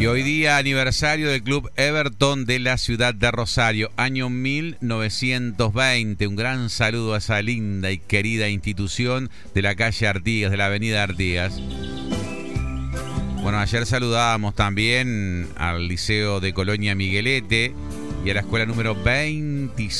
Y hoy día aniversario del Club Everton de la ciudad de Rosario, año 1920. Un gran saludo a esa linda y querida institución de la calle Artigas, de la avenida Artigas. Bueno, ayer saludábamos también al Liceo de Colonia Miguelete y a la escuela número 25.